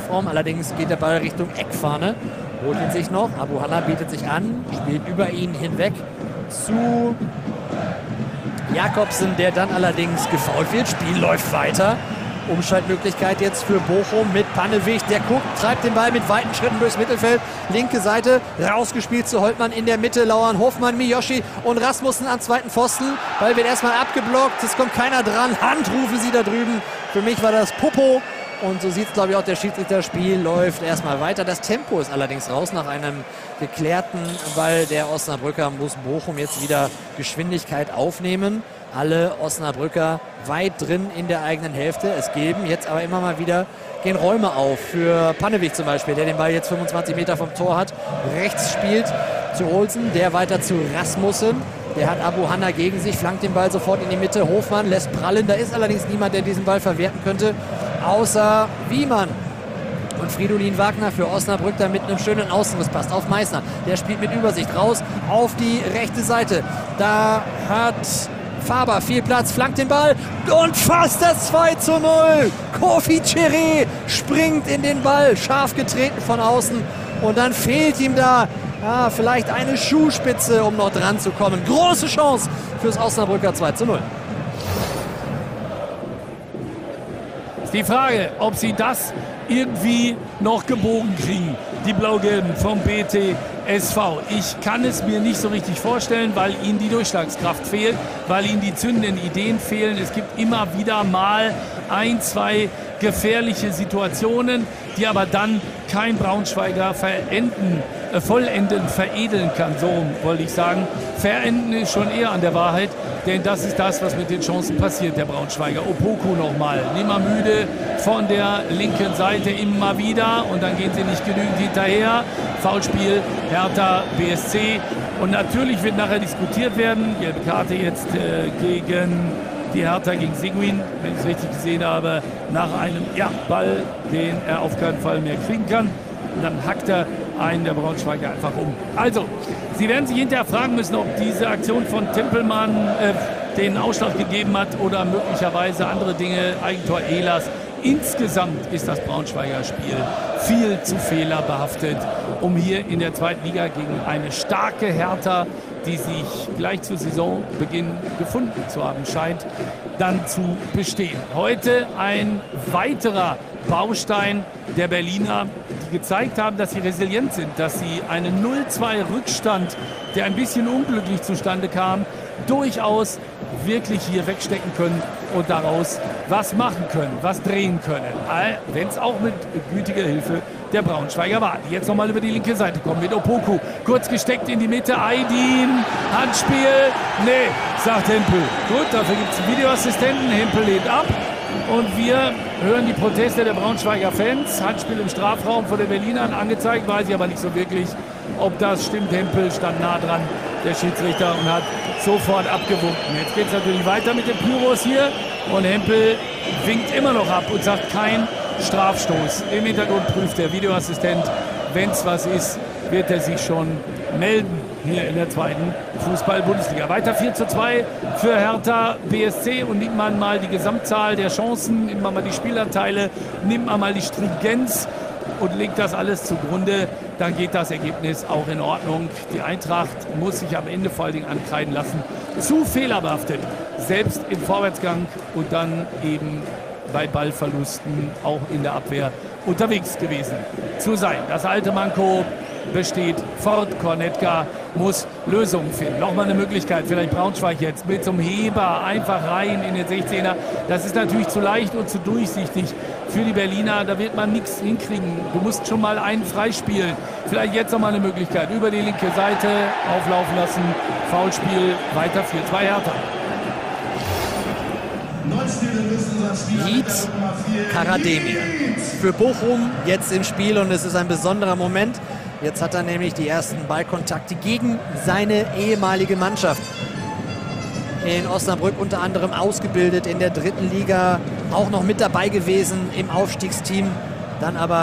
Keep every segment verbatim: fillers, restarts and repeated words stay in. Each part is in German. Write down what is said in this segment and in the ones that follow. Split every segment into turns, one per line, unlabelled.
Strafraum. Allerdings geht der Ball Richtung Eckfahne. Holt ihn sich noch. Abu Hanna bietet sich an, spielt über ihn hinweg zu Jakobsen, der dann allerdings gefoult wird. Spiel läuft weiter. Umschaltmöglichkeit jetzt für Bochum mit Pannewig. Der guckt, treibt den Ball mit weiten Schritten durchs Mittelfeld. Linke Seite, rausgespielt zu Holtmann in der Mitte. Lauern Hofmann, Miyoshi und Rasmussen am zweiten Pfosten. Ball wird erstmal abgeblockt. Es kommt keiner dran. Hand rufen sie da drüben. Für mich war das Popo. Und so sieht es, glaube ich, auch der Schiedsrichter. Spiel läuft erstmal weiter. Das Tempo ist allerdings raus nach einem geklärten Ball der Osnabrücker. Muss Bochum jetzt wieder Geschwindigkeit aufnehmen. Alle Osnabrücker weit drin in der eigenen Hälfte. Es geben jetzt aber immer mal wieder, gehen Räume auf. Für Pannewig zum Beispiel, der den Ball jetzt fünfundzwanzig Meter vom Tor hat. Rechts spielt zu Olsen, der weiter zu Rasmussen. Der hat Abu Hanna gegen sich, flankt den Ball sofort in die Mitte. Hofmann lässt prallen. Da ist allerdings niemand, der diesen Ball verwerten könnte, außer Wiemann. Und Fridolin Wagner für Osnabrück da mit einem schönen Außenriss passt auf Meißner. Der spielt mit Übersicht raus auf die rechte Seite. Da hat Faber viel Platz, flankt den Ball und fast das zwei zu null. Kofi Cheré springt in den Ball, scharf getreten von außen. Und dann fehlt ihm da ja, vielleicht eine Schuhspitze, um noch dran zu kommen. Große Chance fürs Osnabrücker zwei zu null.
Ist die Frage, ob sie das irgendwie noch gebogen kriegen, die Blau-Gelben vom B T S V. Ich kann es mir nicht so richtig vorstellen, weil ihnen die Durchschlagskraft fehlt, weil ihnen die zündenden Ideen fehlen. Es gibt immer wieder mal ein, zwei gefährliche Situationen, die aber dann kein Braunschweiger verenden, äh, vollenden, veredeln kann. So wollte ich sagen. Verenden ist schon eher an der Wahrheit, denn das ist das, was mit den Chancen passiert, der Braunschweiger. Opoku nochmal, nimmer müde von der linken Seite immer wieder und dann gehen sie nicht genügend hinterher. Foulspiel, Hertha B S C und natürlich wird nachher diskutiert werden, gelbe Karte jetzt äh, gegen die Hertha gegen Seguin, wenn ich es richtig gesehen habe, nach einem ja, Ball, den er auf keinen Fall mehr kriegen kann. Und dann hackt er einen der Braunschweiger einfach um. Also, Sie werden sich hinterher fragen müssen, ob diese Aktion von Tempelmann äh, den Ausschlag gegeben hat oder möglicherweise andere Dinge, Eigentor Ehlers. Insgesamt ist das Braunschweiger Spiel viel zu fehlerbehaftet, um hier in der zweiten Liga gegen eine starke Hertha, die sich gleich zu Saisonbeginn gefunden zu haben scheint, dann zu bestehen. Heute ein weiterer Baustein der Berliner, die gezeigt haben, dass sie resilient sind, dass sie einen null zwei Rückstand, der ein bisschen unglücklich zustande kam, durchaus wirklich hier wegstecken können und daraus was machen können, was drehen können. Wenn es auch mit gütiger Hilfe der Braunschweiger war. Die jetzt nochmal über die linke Seite kommen mit Opoku. Kurz gesteckt in die Mitte. Aydin. Handspiel. Nee, sagt Hempel. Gut, dafür gibt es einen Videoassistenten. Hempel lehnt ab. Und wir hören die Proteste der Braunschweiger Fans. Handspiel im Strafraum von den Berlinern angezeigt. Weiß ich aber nicht so wirklich, ob das stimmt. Hempel stand nah dran, der Schiedsrichter, und hat sofort abgewunken. Jetzt geht es natürlich weiter mit den Pyros hier. Und Hempel winkt immer noch ab und sagt kein Strafstoß. Im Hintergrund prüft der Videoassistent. Wenn es was ist, wird er sich schon melden hier in der zweiten Fußball-Bundesliga. Weiter vier zu zwei für Hertha B S C. Und nimmt man mal die Gesamtzahl der Chancen, nimmt man mal die Spielanteile, nimmt man mal die Stringenz und legt das alles zugrunde, dann geht das Ergebnis auch in Ordnung. Die Eintracht muss sich am Ende vor allen Dingen ankreiden lassen. Zu fehlerbehaftet, selbst im Vorwärtsgang und dann eben bei Ballverlusten auch in der Abwehr unterwegs gewesen zu sein. Das alte Manko besteht fort. Kornetka muss Lösungen finden. Nochmal eine Möglichkeit, vielleicht Braunschweig jetzt mit zum Heber einfach rein in den sechzehner. Das ist natürlich zu leicht und zu durchsichtig für die Berliner. Da wird man nichts hinkriegen. Du musst schon mal einen freispielen. Vielleicht jetzt nochmal eine Möglichkeit. Über die linke Seite auflaufen lassen. Foulspiel, weiter vier zwei Hertha.
Yiğit Karademir für Bochum jetzt im Spiel und es ist ein besonderer Moment. Jetzt hat er nämlich die ersten Ballkontakte gegen seine ehemalige Mannschaft. In Osnabrück unter anderem ausgebildet, in der dritten Liga auch noch mit dabei gewesen im Aufstiegsteam. Dann aber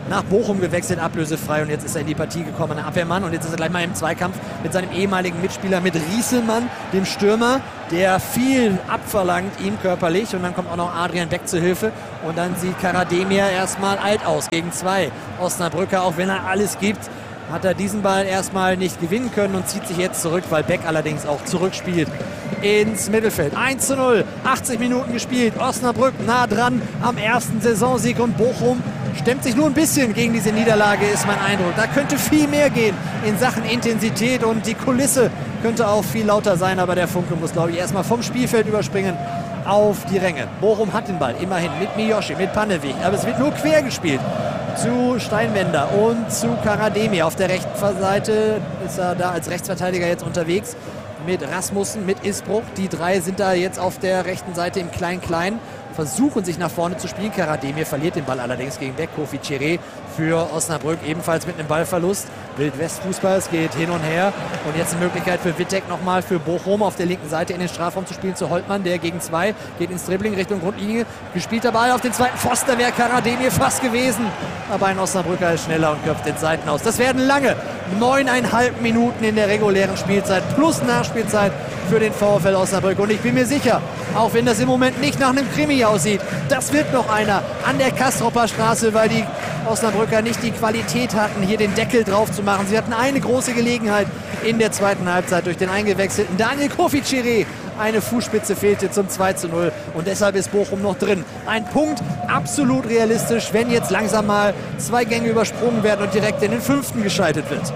nach Bochum gewechselt, ablösefrei, und jetzt ist er in die Partie gekommen, ein Abwehrmann, und jetzt ist er gleich mal im Zweikampf mit seinem ehemaligen Mitspieler, mit Rieselmann, dem Stürmer, der viel abverlangt ihm körperlich, und dann kommt auch noch Adrian Beck zur Hilfe, und dann sieht Karademir erstmal alt aus gegen zwei. Osnabrücker, auch wenn er alles gibt, hat er diesen Ball erstmal nicht gewinnen können und zieht sich jetzt zurück, weil Beck allerdings auch zurückspielt ins Mittelfeld. eins zu null, achtzig Minuten gespielt, Osnabrück nah dran am ersten Saisonsieg, und Bochum stemmt sich nur ein bisschen gegen diese Niederlage, ist mein Eindruck. Da könnte viel mehr gehen in Sachen Intensität, und die Kulisse könnte auch viel lauter sein, aber der Funke muss, glaube ich, erstmal vom Spielfeld überspringen auf die Ränge. Bochum hat den Ball immerhin mit Miyoshi, mit Pannewick, aber es wird nur quer gespielt zu Steinwender und zu Karademir. Auf der rechten Seite ist er da als Rechtsverteidiger jetzt unterwegs mit Rasmussen, mit Isbruch. Die drei sind da jetzt auf der rechten Seite im Klein-Klein, versuchen sich nach vorne zu spielen. Karademir verliert den Ball allerdings gegen Beck. Kofi Chiré für Osnabrück ebenfalls mit einem Ballverlust. Wild-West-Fußball, es geht hin und her. Und jetzt eine Möglichkeit für Wittek nochmal für Bochum auf der linken Seite in den Strafraum zu spielen, zu Holtmann, der gegen zwei geht ins Dribbling Richtung Grundlinie. Gespielter Ball auf den zweiten Pfosten, da wäre Karademir fast gewesen. Aber ein Osnabrücker ist schneller und köpft den Seiten aus. Das werden lange neuneinhalb Minuten in der regulären Spielzeit plus Nachspielzeit für den VfL Osnabrück. Und ich bin mir sicher, auch wenn das im Moment nicht nach einem Krimi aussieht, das wird noch einer an der Kastropper Straße, weil die Osnabrücker nicht die Qualität hatten, hier den Deckel drauf zu machen. Sie hatten eine große Gelegenheit in der zweiten Halbzeit durch den eingewechselten Daniel Kofi Chiré. Eine Fußspitze fehlte zum zwei zu null, und deshalb ist Bochum noch drin. Ein Punkt absolut realistisch, wenn jetzt langsam mal zwei Gänge übersprungen werden und direkt in den fünften geschaltet wird.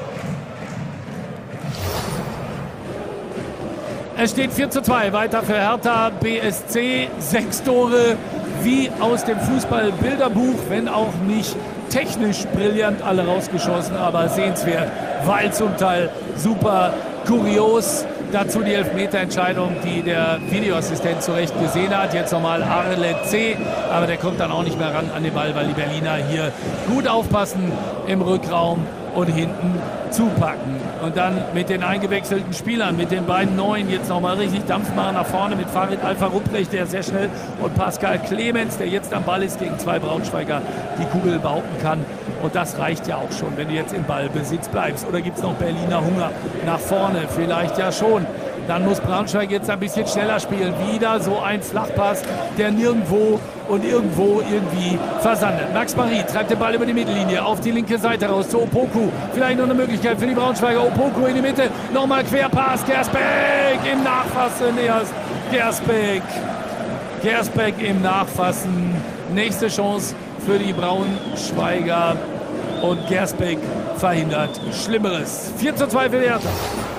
Es steht vier zu zwei, weiter für Hertha B S C. Sechs Tore wie aus dem Fußball-Bilderbuch, wenn auch nicht technisch brillant alle rausgeschossen, aber sehenswert, weil zum Teil super kurios. Dazu die Elfmeterentscheidung, die der Videoassistent zu Recht gesehen hat. Jetzt nochmal Arle C. Aber der kommt dann auch nicht mehr ran an den Ball, weil die Berliner hier gut aufpassen im Rückraum und hinten zupacken. Und dann mit den eingewechselten Spielern, mit den beiden Neuen, jetzt nochmal richtig Dampf machen nach vorne mit Farid Alfa-Rupprecht, der sehr schnell, und Pascal Clemens, der jetzt am Ball ist, gegen zwei Braunschweiger die Kugel behaupten kann. Und das reicht ja auch schon, wenn du jetzt im Ballbesitz bleibst. Oder gibt es noch Berliner Hunger nach vorne? Vielleicht ja schon. Dann muss Braunschweig jetzt ein bisschen schneller spielen. Wieder so ein Flachpass, der nirgendwo und irgendwo irgendwie versandet. Max Marie treibt den Ball über die Mittellinie auf die linke Seite raus zu Opoku. Vielleicht noch eine Möglichkeit für die Braunschweiger. Opoku in die Mitte. Nochmal Querpass. Gersbeck im Nachfassen erst. Gersbeck. Gersbeck im Nachfassen. Nächste Chance für die Braunschweiger. Und Gersbeck verhindert Schlimmeres. vier zu zwei für die Hertha.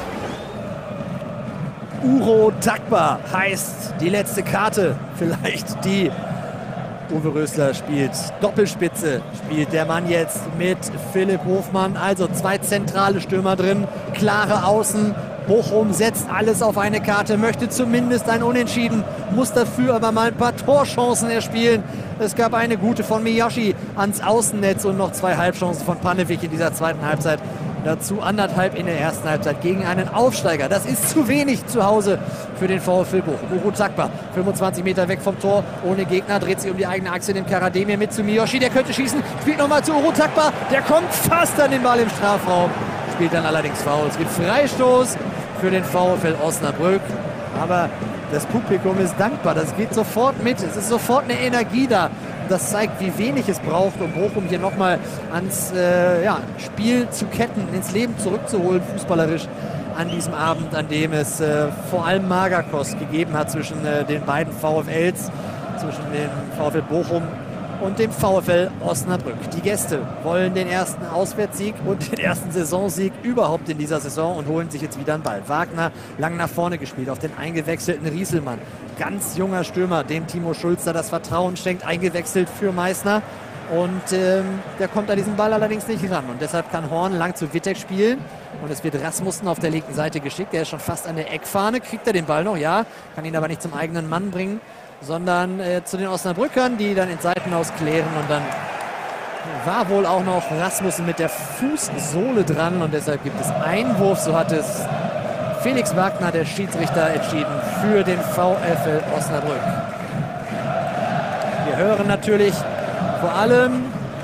Uro Takba heißt die letzte Karte, vielleicht die Uwe Rösler spielt. Doppelspitze spielt der Mann jetzt mit Philipp Hofmann. Also zwei zentrale Stürmer drin, klare Außen. Bochum setzt alles auf eine Karte, möchte zumindest ein Unentschieden, muss dafür aber mal ein paar Torchancen erspielen. Es gab eine gute von Miyoshi ans Außennetz und noch zwei Halbchancen von Pannewick in dieser zweiten Halbzeit. Dazu anderthalb in der ersten Halbzeit gegen einen Aufsteiger. Das ist zu wenig zu Hause für den VfL Bochum. Uro Takba, fünfundzwanzig Meter weg vom Tor, ohne Gegner, dreht sich um die eigene Achse, nimmt Karademir mit zu Miyoshi. Der könnte schießen, spielt nochmal zu Uro Takba. Der kommt fast an den Ball im Strafraum, spielt dann allerdings Foul. Es gibt Freistoß für den VfL Osnabrück. Aber das Publikum ist dankbar. Das geht sofort mit. Es ist sofort eine Energie da. Das zeigt, wie wenig es braucht, um Bochum hier nochmal ans äh, ja, Spiel zu ketten, ins Leben zurückzuholen, fußballerisch an diesem Abend, an dem es äh, vor allem Magerkost gegeben hat zwischen äh, den beiden VfLs, zwischen dem VfL Bochum und dem VfL Osnabrück. Die Gäste wollen den ersten Auswärtssieg und den ersten Saisonsieg überhaupt in dieser Saison und holen sich jetzt wieder einen Ball. Wagner lang nach vorne gespielt auf den eingewechselten Rieselmann. Ganz junger Stürmer, dem Timo Schulzer das Vertrauen schenkt, eingewechselt für Meißner. Und ähm, der kommt an diesen Ball allerdings nicht ran. Und deshalb kann Horn lang zu Wittek spielen. Und es wird Rasmussen auf der linken Seite geschickt. Der ist schon fast an der Eckfahne. Kriegt er den Ball noch? Ja. Kann ihn aber nicht zum eigenen Mann bringen, sondern äh, zu den Osnabrückern, die dann ins Seitenaus klären. Und dann war wohl auch noch Rasmussen mit der Fußsohle dran. Und deshalb gibt es Einwurf. So hat es Felix Wagner, der Schiedsrichter, entschieden für den VfL Osnabrück. Wir hören natürlich vor allem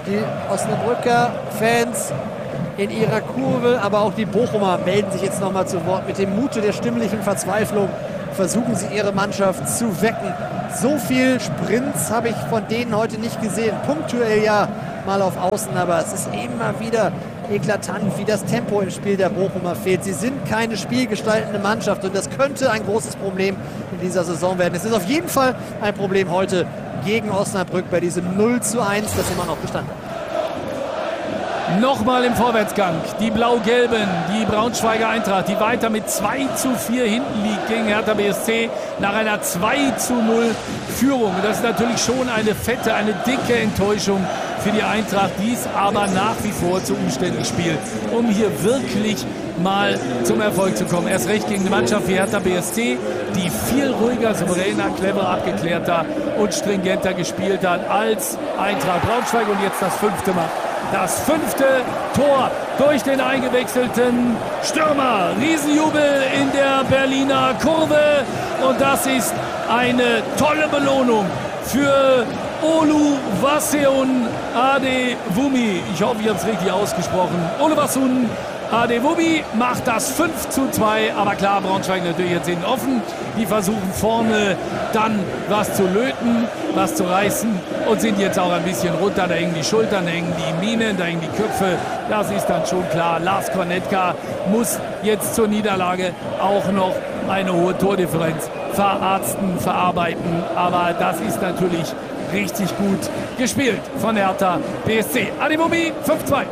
Die Osnabrücker Fans in ihrer Kurve, aber auch die Bochumer melden sich jetzt nochmal zu Wort. Mit dem Mute der stimmlichen Verzweiflung versuchen sie ihre Mannschaft zu wecken. So viel Sprints habe ich von denen heute nicht gesehen. Punktuell ja mal auf Außen, aber es ist immer wieder eklatant, wie das Tempo im Spiel der Bochumer fehlt. Sie sind keine spielgestaltende Mannschaft und das könnte ein großes Problem in dieser Saison werden. Es ist auf jeden Fall ein Problem heute gegen Osnabrück bei diesem null zu eins, das immer noch Bestand hat.
Nochmal im Vorwärtsgang. Die Blau-Gelben, die Braunschweiger Eintracht, die weiter mit zwei zu vier hinten liegt gegen Hertha B S C nach einer zwei zu null Führung. Das ist natürlich schon eine fette, eine dicke Enttäuschung für die Eintracht, die es aber nach wie vor zu umständlich spielt, um hier wirklich mal zum Erfolg zu kommen. Erst recht gegen eine Mannschaft wie Hertha B S C, die viel ruhiger, souveräner, cleverer, abgeklärter und stringenter gespielt hat als Eintracht Braunschweig. Und jetzt das fünfte Mal. Das fünfte Tor durch den eingewechselten Stürmer. Riesenjubel in der Berliner Kurve. Und das ist eine tolle Belohnung für Oluwaseun Adewumi. Ich hoffe, ich habe es richtig ausgesprochen. Oluwaseun Adewumi macht das fünf zu zwei. Aber klar, Braunschweig natürlich jetzt hinten offen. Die versuchen vorne dann was zu löten, was zu reißen und sind jetzt auch ein bisschen runter. Da hängen die Schultern, da hängen die Minen, da hängen die Köpfe. Das ist dann schon klar. Lars Kornetka muss jetzt zur Niederlage auch noch eine hohe Tordifferenz verarzten, verarbeiten. Aber das ist natürlich richtig gut gespielt von Hertha B S C. Adewumi, fünf zwei.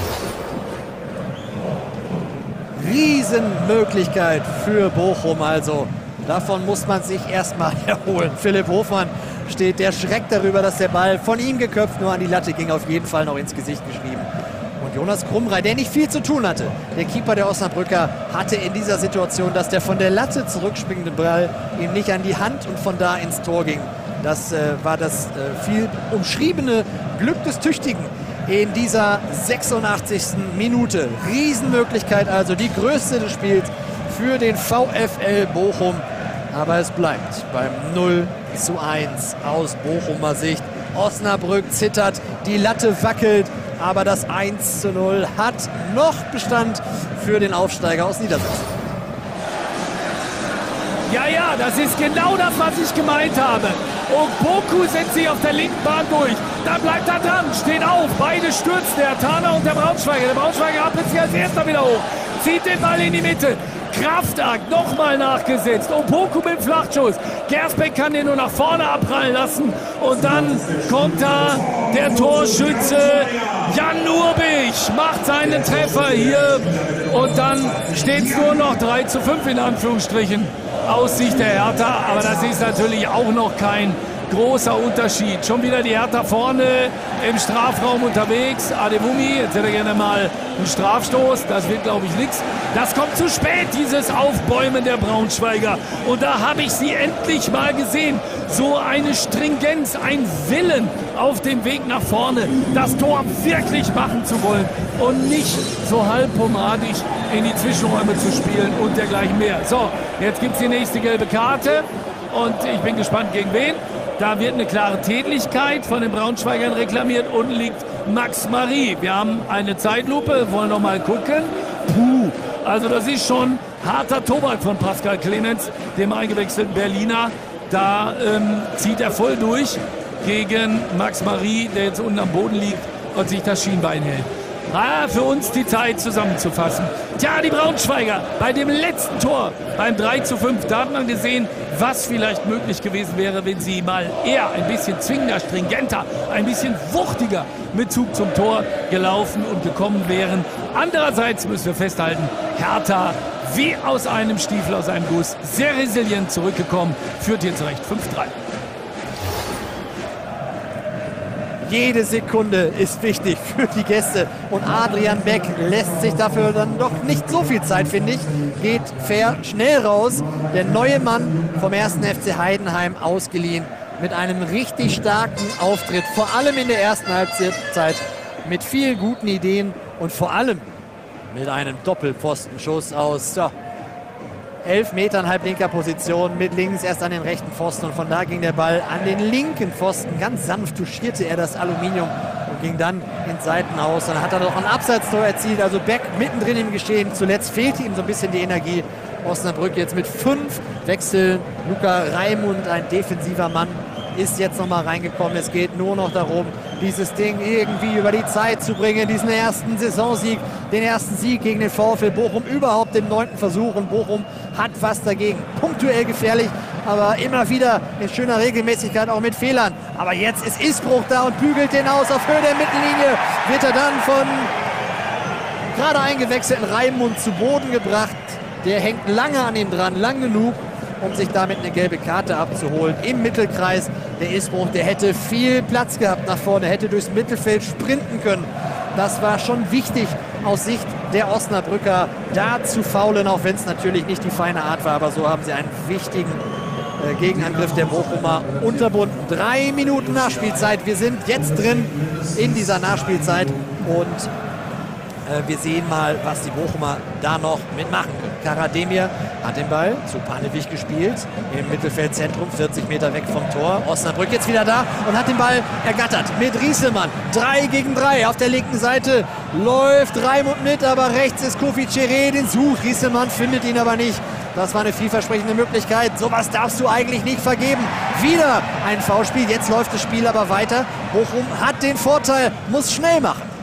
Riesenmöglichkeit für Bochum also. Davon muss man sich erstmal erholen. Philipp Hofmann steht, der schreckt darüber, dass der Ball von ihm geköpft nur an die Latte ging, auf jeden Fall noch ins Gesicht geschrieben. Und Jonas Krumrei, der nicht viel zu tun hatte, der Keeper der Osnabrücker, hatte in dieser Situation, dass der von der Latte zurückspringende Ball ihm nicht an die Hand und von da ins Tor ging. Das äh, war das äh, viel umschriebene Glück des Tüchtigen in dieser sechsundachtzigsten Minute. Riesenmöglichkeit also, die größte des Spiels für den VfL Bochum. Aber es bleibt beim null zu eins aus Bochumer Sicht. Osnabrück zittert, die Latte wackelt, aber das eins zu null hat noch Bestand für den Aufsteiger aus Niedersachsen.
Ja, ja, das ist genau das, was ich gemeint habe. Ogboku setzt sich auf der linken Bahn durch. Dann bleibt er dran, steht auf. Beide stürzen, der Thaner und der Braunschweiger. Der Braunschweiger rappelt sich als erster wieder hoch. Zieht den Ball in die Mitte. Kraftakt nochmal nachgesetzt. Ogboku mit dem Flachschuss. Gersbeck kann den nur nach vorne abprallen lassen. Und dann kommt da der Torschütze Jan Urbich. Macht seinen Treffer hier. Und dann steht es nur noch drei zu fünf in Anführungsstrichen. Aus Sicht der Hertha, aber das ist natürlich auch noch kein großer Unterschied. Schon wieder die Hertha vorne im Strafraum unterwegs. Adewumi, jetzt hätte er gerne mal einen Strafstoß. Das wird, glaube ich, nichts. Das kommt zu spät, dieses Aufbäumen der Braunschweiger. Und da habe ich sie endlich mal gesehen. So eine Stringenz, ein Willen auf dem Weg nach vorne, das Tor wirklich machen zu wollen und nicht so halbpomadig in die Zwischenräume zu spielen und dergleichen mehr. So, jetzt gibt es die nächste gelbe Karte und ich bin gespannt, gegen wen. Da wird eine klare Tätlichkeit von den Braunschweigern reklamiert. Unten liegt Max Marie. Wir haben eine Zeitlupe, wollen noch mal gucken. Puh, also das ist schon harter Tobak von Pascal Clemens, dem eingewechselten Berliner. Da ähm, zieht er voll durch gegen Max Marie, der jetzt unten am Boden liegt und sich das Schienbein hält. Ah, für uns die Zeit zusammenzufassen. Tja, die Braunschweiger bei dem letzten Tor, beim drei zu fünf, da hat man gesehen, was vielleicht möglich gewesen wäre, wenn sie mal eher ein bisschen zwingender, stringenter, ein bisschen wuchtiger mit Zug zum Tor gelaufen und gekommen wären. Andererseits müssen wir festhalten, Hertha wie aus einem Stiefel, aus einem Guss, sehr resilient zurückgekommen, führt hier zurecht fünf drei.
Jede Sekunde ist wichtig für die Gäste und Adrian Beck lässt sich dafür dann doch nicht so viel Zeit, finde ich. Geht fair schnell raus. Der neue Mann vom ersten F C Heidenheim ausgeliehen mit einem richtig starken Auftritt. Vor allem in der ersten Halbzeit mit vielen guten Ideen und vor allem mit einem Doppelpfostenschuss aus ja, elf Metern halblinker Position, mit links erst an den rechten Pfosten und von da ging der Ball an den linken Pfosten. Ganz sanft touchierte er das Aluminium und ging dann ins Seitenhaus. Dann hat er noch ein Abseitstor erzielt. Also Beck mittendrin im Geschehen. Zuletzt fehlte ihm so ein bisschen die Energie. Osnabrück jetzt mit fünf Wechseln. Luca Raimund, ein defensiver Mann, ist jetzt nochmal reingekommen. Es geht nur noch darum, dieses Ding irgendwie über die Zeit zu bringen. Diesen ersten Saisonsieg, den ersten Sieg gegen den VfL Bochum. Überhaupt im neunten Versuch. Und Bochum hat was dagegen. Punktuell gefährlich, aber immer wieder in schöner Regelmäßigkeit, auch mit Fehlern. Aber jetzt ist Isbruch da und bügelt den aus. Auf Höhe der Mittellinie wird er dann von gerade eingewechselten Raimund zu Boden gebracht. Der hängt lange an ihm dran, lang genug, um sich damit eine gelbe Karte abzuholen. Im Mittelkreis, der Isbruch, der hätte viel Platz gehabt nach vorne, hätte durchs Mittelfeld sprinten können. Das war schon wichtig aus Sicht der Osnabrücker, da zu faulen, auch wenn es natürlich nicht die feine Art war. Aber so haben sie einen wichtigen äh, Gegenangriff der Bochumer unterbunden. Drei Minuten Nachspielzeit. Wir sind jetzt drin in dieser Nachspielzeit und wir sehen mal, was die Bochumer da noch mitmachen können. Karademir hat den Ball zu Panewich gespielt. Im Mittelfeldzentrum, vierzig Meter weg vom Tor. Osnabrück jetzt wieder da und hat den Ball ergattert mit Rieselmann. drei gegen drei auf der linken Seite. Läuft Raimund mit, aber rechts ist Kofi Cheré. Den sucht Rieselmann, findet ihn aber nicht. Das war eine vielversprechende Möglichkeit. Sowas darfst du eigentlich nicht vergeben. Wieder ein Foulspiel. Jetzt läuft das Spiel aber weiter. Bochum hat den Vorteil, muss schnell machen.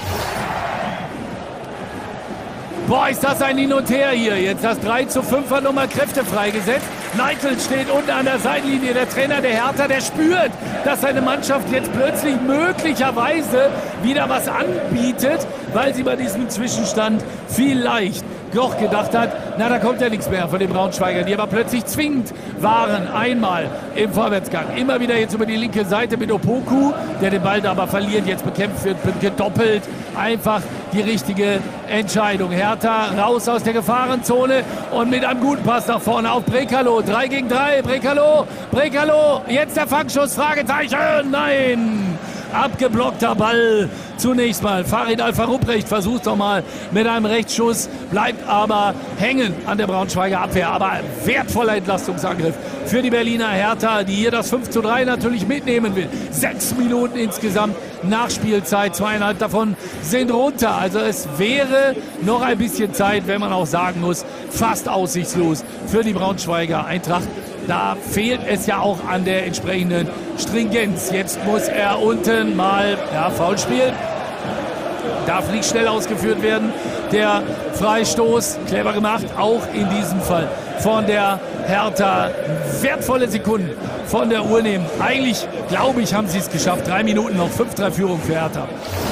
Boah, ist das ein Hin und Her hier. Jetzt das drei zu fünfer Nummer Kräfte freigesetzt. Neitl steht unten an der Seitenlinie. Der Trainer der Hertha, der spürt, dass seine Mannschaft jetzt plötzlich möglicherweise wieder was anbietet, weil sie bei diesem Zwischenstand vielleicht doch gedacht hat, na, da kommt ja nichts mehr von den Braunschweigern, die aber plötzlich zwingend waren, einmal im Vorwärtsgang. Immer wieder jetzt über die linke Seite mit Opoku, der den Ball da aber verliert, jetzt bekämpft wird, gedoppelt. Einfach die richtige Entscheidung. Hertha raus aus der Gefahrenzone und mit einem guten Pass nach vorne auf Brekalo. drei gegen drei, Brekalo, Brekalo, jetzt der Fangschuss, Fragezeichen, nein! Abgeblockter Ball. Zunächst mal Farid Alfa-Ruprecht versucht doch mal mit einem Rechtsschuss, bleibt aber hängen an der Braunschweiger Abwehr. Aber ein wertvoller Entlastungsangriff für die Berliner Hertha, die hier das fünf zu drei natürlich mitnehmen will. Sechs Minuten insgesamt Nachspielzeit, zweieinhalb davon sind runter. Also es wäre noch ein bisschen Zeit, wenn man auch sagen muss, fast aussichtslos für die Braunschweiger Eintracht. Da fehlt es ja auch an der entsprechenden Stringenz. Jetzt muss er unten mal, ja, Foulspiel. Darf nicht schnell ausgeführt werden. Der Freistoß, clever gemacht, auch in diesem Fall von der Hertha. Wertvolle Sekunden von der Uhr nehmen. Eigentlich, glaube ich, haben sie es geschafft. Drei Minuten noch, fünf drei Führung für Hertha.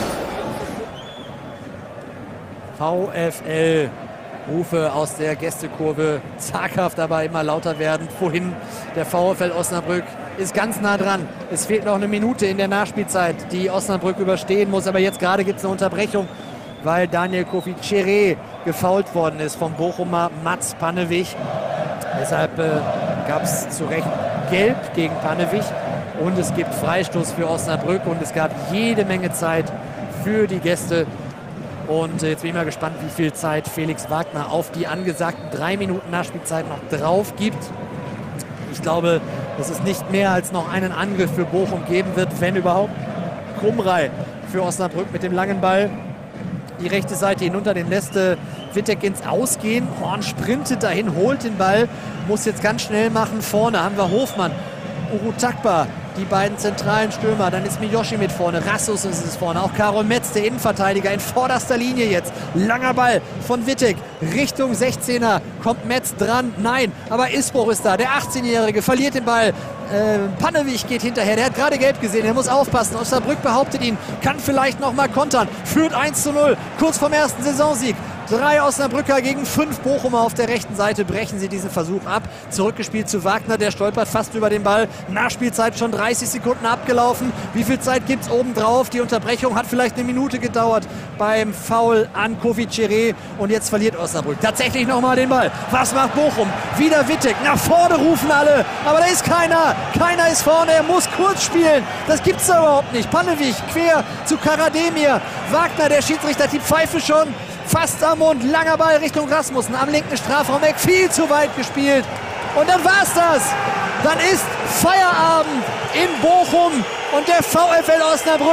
VfL. Rufe aus der Gästekurve, zaghaft aber immer lauter werden. Vorhin der VfL Osnabrück ist ganz nah dran. Es fehlt noch eine Minute in der Nachspielzeit, die Osnabrück überstehen muss. Aber jetzt gerade gibt es eine Unterbrechung, weil Daniel Kofi Cheré gefoult worden ist vom Bochumer Mats Panewich. Deshalb äh, gab es zu Recht Gelb gegen Panewich. Und es gibt Freistoß für Osnabrück. Und es gab jede Menge Zeit für die Gäste. Und jetzt bin ich mal gespannt, wie viel Zeit Felix Wagner auf die angesagten drei Minuten Nachspielzeit noch drauf gibt. Ich glaube, dass es nicht mehr als noch einen Angriff für Bochum geben wird, wenn überhaupt. Krumrei für Osnabrück mit dem langen Ball. Die rechte Seite hinunter, den lässt äh, Wittek ins Ausgehen. Horn sprintet dahin, holt den Ball, muss jetzt ganz schnell machen. Vorne haben wir Hofmann, Urutakba, die beiden zentralen Stürmer. Dann ist Miyoshi mit vorne, Rassus ist es vorne. Auch Karol Metz, der Innenverteidiger, in vorderster Linie jetzt. Langer Ball von Wittek Richtung sechzehner. Kommt Metz dran? Nein, aber Isbruch ist da. Der achtzehnjährige verliert den Ball. Äh, Panewich geht hinterher. Der hat gerade gelb gesehen. Der muss aufpassen. Osnabrück behauptet ihn. Kann vielleicht noch mal kontern. Führt eins zu null. Kurz vorm ersten Saisonsieg. Drei Osnabrücker gegen fünf Bochumer auf der rechten Seite. Brechen sie diesen Versuch ab. Zurückgespielt zu Wagner. Der stolpert fast über den Ball. Nachspielzeit schon dreißig Sekunden abgelaufen. Wie viel Zeit gibt es obendrauf? Die Unterbrechung hat vielleicht eine Minute gedauert beim Foul an Kofi Cheré. Und jetzt verliert Osnabrück tatsächlich nochmal den Ball. Was macht Bochum? Wieder Wittek. Nach vorne rufen alle. Aber da ist keiner. Keiner ist vorne. Er muss kurz spielen. Das gibt's da überhaupt nicht. Panewich quer zu Karademir. Wagner, der Schiedsrichter, die Pfeife schon fast am Mund. Langer Ball Richtung Rasmussen am linken Strafraum weg. Viel zu weit gespielt. Und dann war's das. Dann ist Feierabend in Bochum und der VfL Osnabrück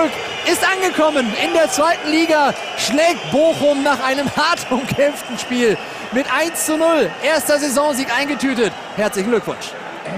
ist angekommen in der zweiten Liga, schlägt Bochum nach einem hart umkämpften Spiel mit eins zu null. Erster Saisonsieg eingetütet. Herzlichen Glückwunsch.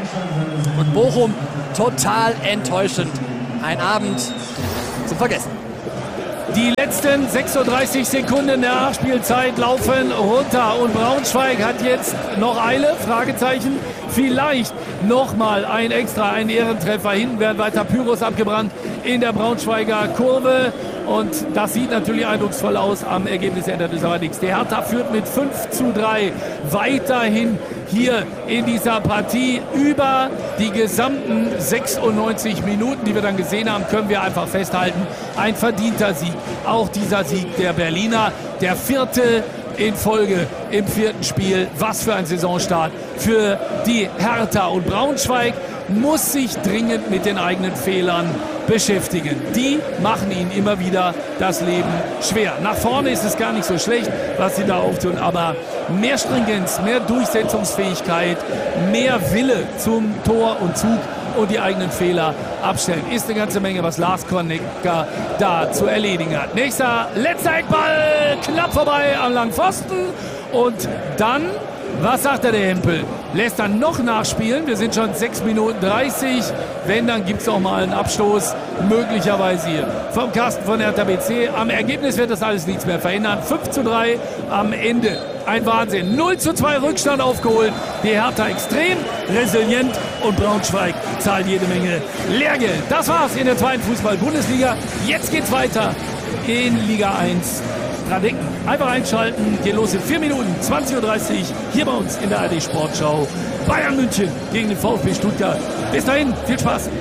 Und Bochum total enttäuschend. Ein Abend zum Vergessen.
Die letzten sechsunddreißig Sekunden der Nachspielzeit laufen runter und Braunschweig hat jetzt noch Eile, Fragezeichen, vielleicht nochmal ein extra, ein Ehrentreffer. Hinten werden weiter Pyros abgebrannt in der Braunschweiger Kurve und das sieht natürlich eindrucksvoll aus. Am Ergebnis ändert es aber nichts. Die Hertha führt mit fünf zu drei weiterhin hier in dieser Partie. Über die gesamten sechsundneunzig Minuten, die wir dann gesehen haben, können wir einfach festhalten, ein verdienter Sieg. Auch dieser Sieg der Berliner, der vierte in Folge im vierten Spiel. Was für ein Saisonstart für die Hertha. Und Braunschweig muss sich dringend mit den eigenen Fehlern beschäftigen. Die machen ihnen immer wieder das Leben schwer. Nach vorne ist es gar nicht so schlecht, was sie da auftun, aber mehr Stringenz, mehr Durchsetzungsfähigkeit, mehr Wille zum Tor und Zug und die eigenen Fehler abstellen. Ist eine ganze Menge, was Lars Kornecker da zu erledigen hat. Nächster, letzter Eckball, knapp vorbei am langen Pfosten und dann, was sagt der, der Hempel? Lässt dann noch nachspielen. Wir sind schon sechs Minuten dreißig. Wenn, dann gibt es auch mal einen Abstoß. Möglicherweise hier vom Kasten von Hertha B C. Am Ergebnis wird das alles nichts mehr verändern. fünf zu drei am Ende. Ein Wahnsinn. null zu zwei Rückstand aufgeholt. Die Hertha extrem resilient und Braunschweig zahlt jede Menge Lehrgeld. Das war's in der zweiten Fußball-Bundesliga. Jetzt geht's weiter in Liga eins. Dran denken, einfach einschalten, geht los in vier Minuten, zwanzig Uhr dreißig, hier bei uns in der A R D Sportschau. Bayern München gegen den VfB Stuttgart. Bis dahin, viel Spaß.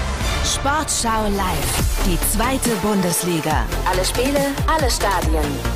Sportschau live, die zweite Bundesliga. Alle Spiele, alle Stadien.